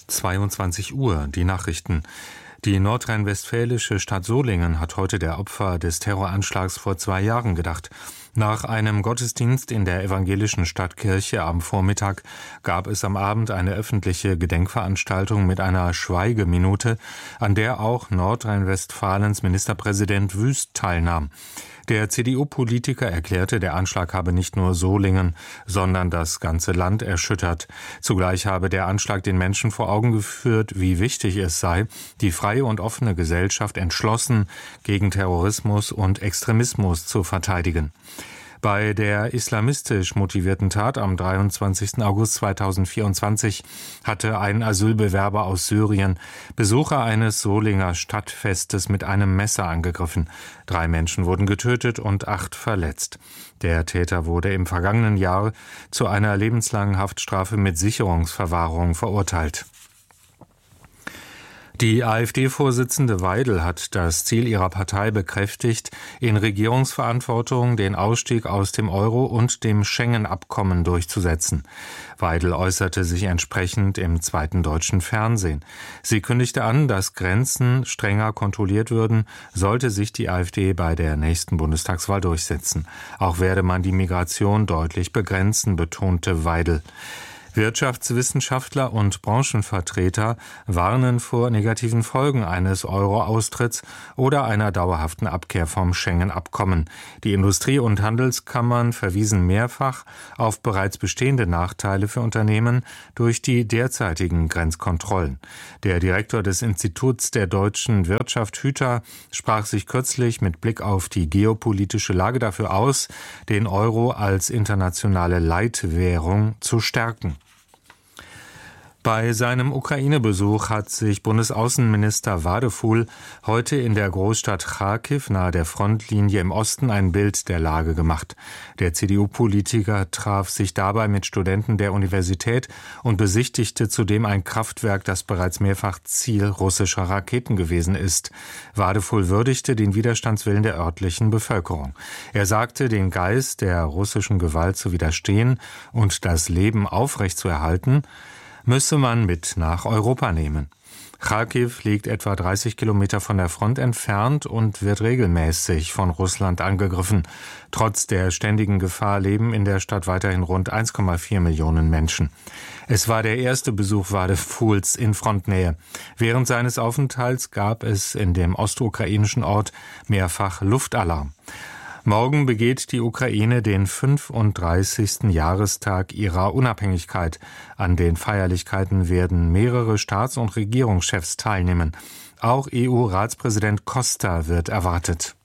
22 Uhr, die Nachrichten. Die nordrhein-westfälische Stadt Solingen hat heute der Opfer des Terroranschlags vor 2 Jahren gedacht. Nach einem Gottesdienst in der evangelischen Stadtkirche am Vormittag gab es am Abend eine öffentliche Gedenkveranstaltung mit einer Schweigeminute, an der auch Nordrhein-Westfalens Ministerpräsident Wüst teilnahm. Der CDU-Politiker erklärte, der Anschlag habe nicht nur Solingen, sondern das ganze Land erschüttert. Zugleich habe der Anschlag den Menschen vor Augen geführt, wie wichtig es sei, die freie und offene Gesellschaft entschlossen gegen Terrorismus und Extremismus zu verteidigen. Bei der islamistisch motivierten Tat am 23. August 2024 hatte ein Asylbewerber aus Syrien Besucher eines Solinger Stadtfestes mit einem Messer angegriffen. 3 Menschen wurden getötet und 8 verletzt. Der Täter wurde im vergangenen Jahr zu einer lebenslangen Haftstrafe mit Sicherungsverwahrung verurteilt. Die AfD-Vorsitzende Weidel hat das Ziel ihrer Partei bekräftigt, in Regierungsverantwortung den Ausstieg aus dem Euro und dem Schengen-Abkommen durchzusetzen. Weidel äußerte sich entsprechend im zweiten deutschen Fernsehen. Sie kündigte an, dass Grenzen strenger kontrolliert würden, sollte sich die AfD bei der nächsten Bundestagswahl durchsetzen. Auch werde man die Migration deutlich begrenzen, betonte Weidel. Wirtschaftswissenschaftler und Branchenvertreter warnen vor negativen Folgen eines Euro-Austritts oder einer dauerhaften Abkehr vom Schengen-Abkommen. Die Industrie- und Handelskammern verwiesen mehrfach auf bereits bestehende Nachteile für Unternehmen durch die derzeitigen Grenzkontrollen. Der Direktor des Instituts der deutschen Wirtschaft, Hüter, sprach sich kürzlich mit Blick auf die geopolitische Lage dafür aus, den Euro als internationale Leitwährung zu stärken. Bei seinem Ukraine-Besuch hat sich Bundesaußenminister Wadefuhl heute in der Großstadt Charkiw nahe der Frontlinie im Osten ein Bild der Lage gemacht. Der CDU-Politiker traf sich dabei mit Studenten der Universität und besichtigte zudem ein Kraftwerk, das bereits mehrfach Ziel russischer Raketen gewesen ist. Wadefuhl würdigte den Widerstandswillen der örtlichen Bevölkerung. Er sagte, den Geist der russischen Gewalt zu widerstehen und das Leben aufrechtzuerhalten, müsse man mit nach Europa nehmen. Charkiw liegt etwa 30 Kilometer von der Front entfernt und wird regelmäßig von Russland angegriffen. Trotz der ständigen Gefahr leben in der Stadt weiterhin rund 1,4 Millionen Menschen. Es war der erste Besuch Wadefuhls in Frontnähe. Während seines Aufenthalts gab es in dem ostukrainischen Ort mehrfach Luftalarm. Morgen begeht die Ukraine den 35. Jahrestag ihrer Unabhängigkeit. An den Feierlichkeiten werden mehrere Staats- und Regierungschefs teilnehmen. Auch EU-Ratspräsident Costa wird erwartet.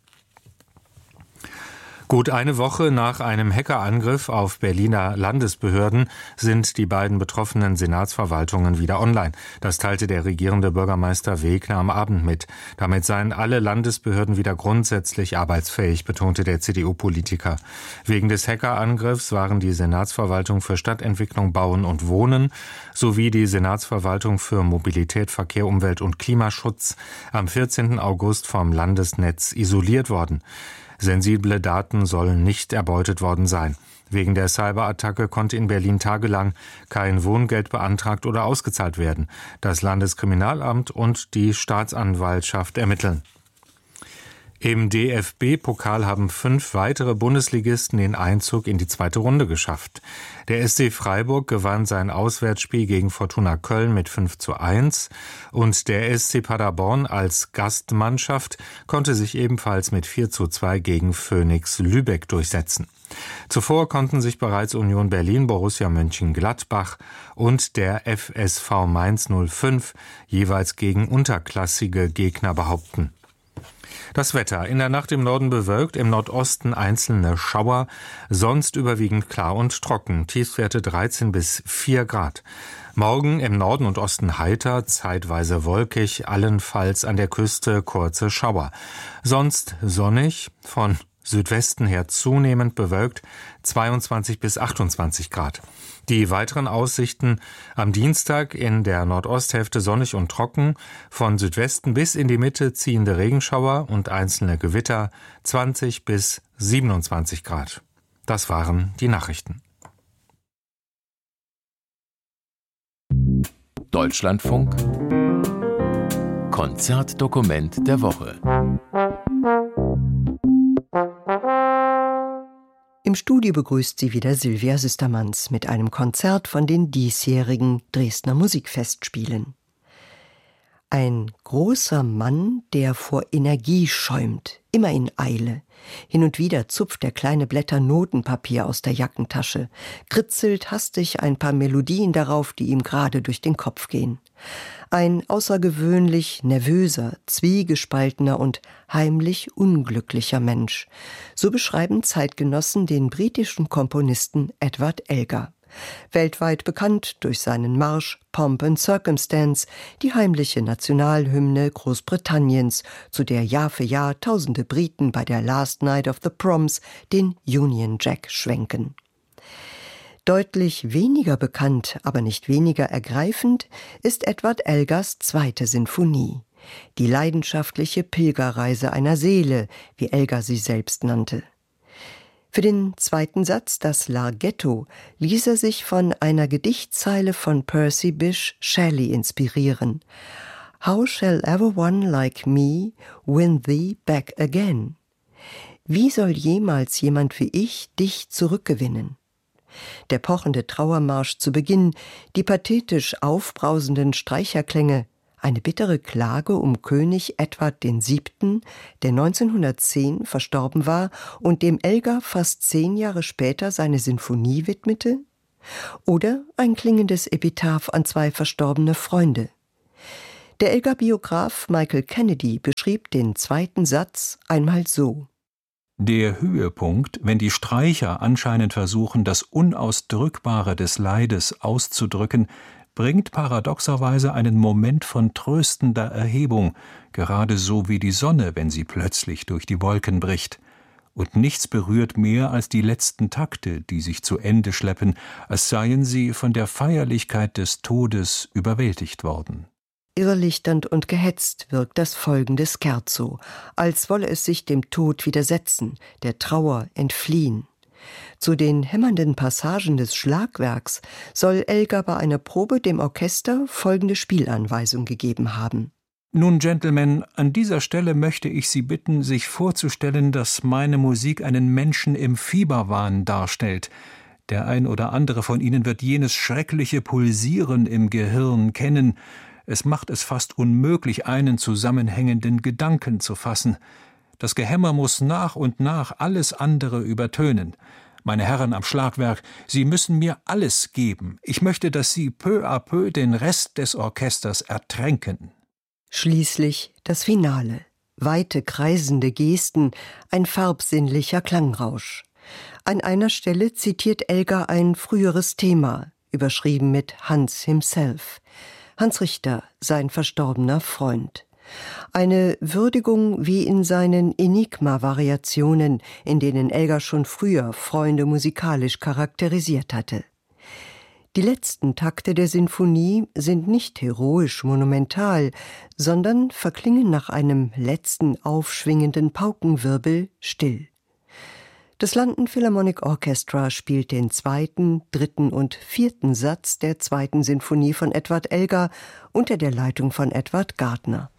Gut eine Woche nach einem Hackerangriff auf Berliner Landesbehörden sind die beiden betroffenen Senatsverwaltungen wieder online. Das teilte der regierende Bürgermeister Wegner am Abend mit. Damit seien alle Landesbehörden wieder grundsätzlich arbeitsfähig, betonte der CDU-Politiker. Wegen des Hackerangriffs waren die Senatsverwaltung für Stadtentwicklung, Bauen und Wohnen sowie die Senatsverwaltung für Mobilität, Verkehr, Umwelt und Klimaschutz am 14. August vom Landesnetz isoliert worden. Sensible Daten sollen nicht erbeutet worden sein. Wegen der Cyberattacke konnte in Berlin tagelang kein Wohngeld beantragt oder ausgezahlt werden. Das Landeskriminalamt und die Staatsanwaltschaft ermitteln. Im DFB-Pokal haben 5 weitere Bundesligisten den Einzug in die zweite Runde geschafft. Der SC Freiburg gewann sein Auswärtsspiel gegen Fortuna Köln mit 5:1 und der SC Paderborn als Gastmannschaft konnte sich ebenfalls mit 4:2 gegen Phönix Lübeck durchsetzen. Zuvor konnten sich bereits Union Berlin, Borussia Mönchengladbach und der FSV Mainz 05 jeweils gegen unterklassige Gegner behaupten. Das Wetter. In der Nacht im Norden bewölkt, im Nordosten einzelne Schauer, sonst überwiegend klar und trocken. Tiefstwerte 13 bis 4 Grad. Morgen im Norden und Osten heiter, zeitweise wolkig, allenfalls an der Küste kurze Schauer. Sonst sonnig, von Südwesten her zunehmend bewölkt, 22 bis 28 Grad. Die weiteren Aussichten: am Dienstag in der Nordosthälfte sonnig und trocken, von Südwesten bis in die Mitte ziehende Regenschauer und einzelne Gewitter, 20 bis 27 Grad. Das waren die Nachrichten. Deutschlandfunk Konzertdokument der Woche. Im Studio begrüßt sie wieder Sylvia Süstermanns mit einem Konzert von den diesjährigen Dresdner Musikfestspielen. Ein großer Mann, der vor Energie schäumt, immer in Eile. Hin und wieder zupft der kleine Blätter Notenpapier aus der Jackentasche, kritzelt hastig ein paar Melodien darauf, die ihm gerade durch den Kopf gehen. Ein außergewöhnlich nervöser, zwiegespaltener und heimlich unglücklicher Mensch. So beschreiben Zeitgenossen den britischen Komponisten Edward Elgar. Weltweit bekannt durch seinen Marsch Pomp and Circumstance, die heimliche Nationalhymne Großbritanniens, zu der Jahr für Jahr tausende Briten bei der Last Night of the Proms den Union Jack schwenken. Deutlich weniger bekannt, aber nicht weniger ergreifend, ist Edward Elgars 2. Sinfonie. Die leidenschaftliche Pilgerreise einer Seele, wie Elgar sie selbst nannte. Für den 2. Satz, das Larghetto, ließ er sich von einer Gedichtzeile von Percy Bysshe Shelley inspirieren. How shall ever one like me win thee back again? Wie soll jemals jemand wie ich dich zurückgewinnen? Der pochende Trauermarsch zu Beginn, die pathetisch aufbrausenden Streicherklänge, eine bittere Klage um König Edward VII., der 1910 verstorben war und dem Elgar fast 10 Jahre später seine Sinfonie widmete? Oder ein klingendes Epitaph an 2 verstorbene Freunde? Der Elgar-Biograf Michael Kennedy beschrieb den 2. Satz einmal so: Der Höhepunkt, wenn die Streicher anscheinend versuchen, das Unausdrückbare des Leides auszudrücken, bringt paradoxerweise einen Moment von tröstender Erhebung, gerade so wie die Sonne, wenn sie plötzlich durch die Wolken bricht. Und nichts berührt mehr als die letzten Takte, die sich zu Ende schleppen, als seien sie von der Feierlichkeit des Todes überwältigt worden. Irrlichternd und gehetzt wirkt das folgende Scherzo, als wolle es sich dem Tod widersetzen, der Trauer entfliehen. Zu den hämmernden Passagen des Schlagwerks soll Elgar bei einer Probe dem Orchester folgende Spielanweisung gegeben haben: Nun, Gentlemen, an dieser Stelle möchte ich Sie bitten, sich vorzustellen, dass meine Musik einen Menschen im Fieberwahn darstellt. Der ein oder andere von Ihnen wird jenes schreckliche Pulsieren im Gehirn kennen. Es macht es fast unmöglich, einen zusammenhängenden Gedanken zu fassen. Das Gehämmer muss nach und nach alles andere übertönen. Meine Herren am Schlagwerk, Sie müssen mir alles geben. Ich möchte, dass Sie peu à peu den Rest des Orchesters ertränken. Schließlich das Finale. Weite, kreisende Gesten, ein farbsinnlicher Klangrausch. An einer Stelle zitiert Elgar ein früheres Thema, überschrieben mit Hans himself. Hans Richter, sein verstorbener Freund. Eine Würdigung wie in seinen Enigma-Variationen, in denen Elgar schon früher Freunde musikalisch charakterisiert hatte. Die letzten Takte der Sinfonie sind nicht heroisch monumental, sondern verklingen nach einem letzten aufschwingenden Paukenwirbel still. Das London Philharmonic Orchestra spielt den 2., 3. und 4. Satz der 2. Sinfonie von Edward Elgar unter der Leitung von Edward Gardner.